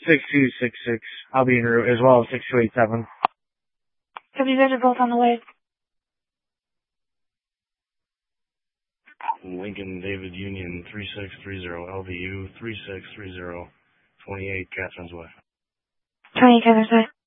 6266. I'll be en route as well as 6287. You guys are both on the way. Lincoln David Union 3630 LVU 3630 28 Catherine's Way. 28 Catherine's Way.